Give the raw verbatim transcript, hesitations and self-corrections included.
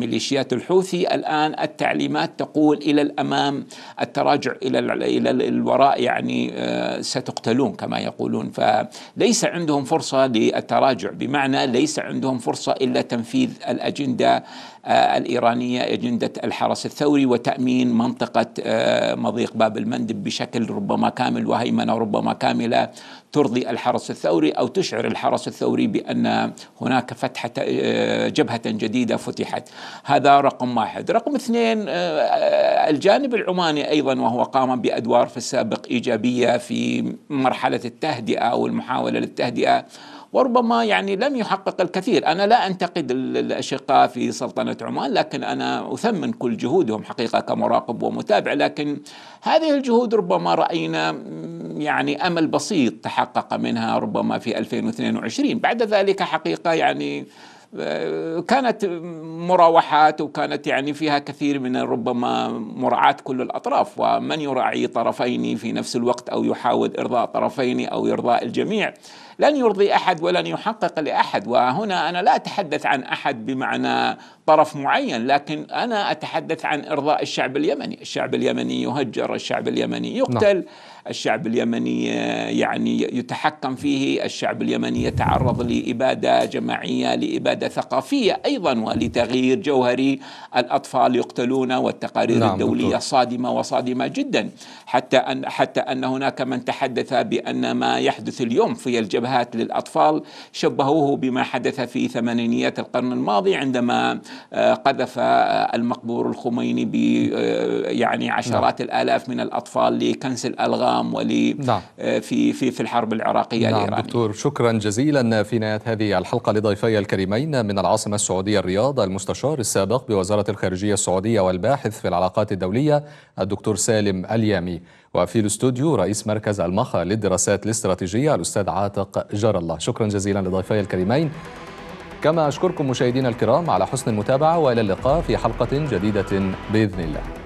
ميليشيات الحوثي الآن التعليمات تقول إلى الأمام، التراجع إلى إلى الوراء يعني ستقتلون كما يقولون. فليس عندهم فرصة للتراجع، بمعنى ليس عندهم فرصة إلا تنفيذ الأجندة الإيرانية، أجندة الحرس الثوري وتأمين منطقة مضيق باب المندب بشكل ربما كامل وهيمنة ربما كاملة ترضي الحرس الثوري أو تشعر الحرس الثوري بأن هناك فتحة جبهة جديدة فتحت. هذا رقم واحد. رقم اثنين، الجانب العماني أيضا وهو قام بأدوار في السابق إيجابية في مرحلة التهدئة والمحاولة للتهدئة، وربما يعني لم يحقق الكثير. أنا لا أنتقد الأشقاء في سلطنة عمان، لكن أنا أثمن كل جهودهم حقيقة كمراقب ومتابع، لكن هذه الجهود ربما رأينا يعني أمل بسيط تحقق منها ربما في ألفين واثنين وعشرين. بعد ذلك حقيقة يعني كانت مراوحات، وكانت يعني فيها كثير من ربما مراعاة كل الأطراف، ومن يراعي طرفين في نفس الوقت أو يحاول إرضاء طرفين أو إرضاء الجميع لن يرضي أحد ولن يحقق لأحد. وهنا أنا لا أتحدث عن أحد بمعنى طرف معين، لكن أنا أتحدث عن إرضاء الشعب اليمني. الشعب اليمني يهجر، الشعب اليمني يقتل، نعم. الشعب اليمني يعني يتحكم فيه، الشعب اليمني يتعرض لإبادة جماعية، لإبادة ثقافية أيضا، ولتغيير جوهري. الأطفال يقتلون، والتقارير نعم الدولية دكتور. صادمة وصادمة جدا، حتى أن حتى أن هناك من تحدث بأن ما يحدث اليوم في الجبهات للأطفال شبهوه بما حدث في ثمانينيات القرن الماضي عندما قذف المقبور الخميني ب يعني عشرات نعم. الآلاف من الأطفال لكنس الألغام ولي نعم. في في في الحرب العراقية نعم الإيرانية. دكتور، شكرا جزيلا. في نهاية هذه الحلقة لضيفي الكريمين من العاصمة السعودية الرياض، المستشار السابق بوزارة الخارجية السعودية والباحث في العلاقات الدولية الدكتور سالم اليامي، وفي الاستوديو رئيس مركز المخا للدراسات الاستراتيجية الأستاذ عاتق جار الله. شكرا جزيلا لضيفي الكريمين، كما أشكركم مشاهدينا الكرام على حسن المتابعة، وإلى اللقاء في حلقة جديدة بإذن الله.